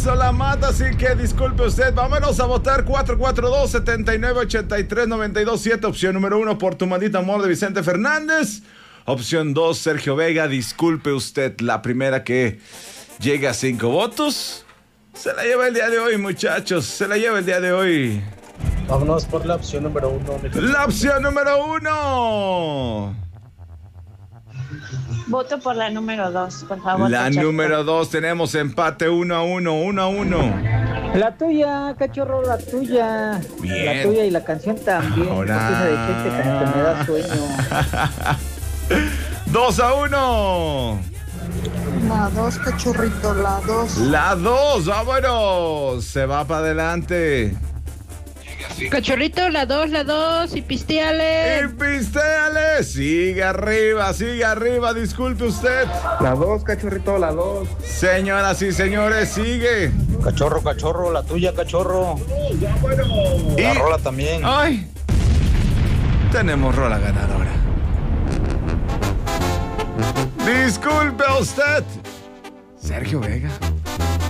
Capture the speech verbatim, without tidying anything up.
eso la mata, así que disculpe usted. Vámonos a votar cuatro cuatro dos, siete nueve ocho tres, nueve dos siete. Opción número uno, Por tu maldito amor, de Vicente Fernández. Opción dos, Sergio Vega. Disculpe usted, la primera que llega a cinco votos se la lleva el día de hoy, muchachos. Se la lleva el día de hoy. Vámonos por la opción número uno. La opción número uno. Voto por la número dos, por favor. La Cachorro. número dos, tenemos empate uno a uno, uno a uno. La tuya, cachorro, la tuya. Bien. La tuya y la canción también. Ahora. Porque esa de gente como que me da sueño. Dos a uno. La dos, cachorrito, la dos. La dos, vámonos. Se va para adelante. Cachorrito, la dos, la dos, y pisteale. Y pistéale. Sigue arriba, sigue arriba. Disculpe usted. La dos, cachorrito, la dos. Señoras y señores, sigue. Cachorro, cachorro, la tuya, cachorro. Y... La rola también. Ay, tenemos rola ganadora. Disculpe usted, Sergio Vega.